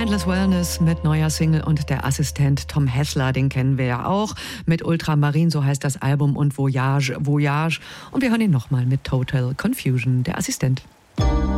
Endless Wellness mit neuer Single und der Assistent Tom Hessler, den kennen wir ja auch, mit Ultramarin, so heißt das Album, und Voyage, Voyage. Und wir hören ihn nochmal mit Total Confusion, der Assistent.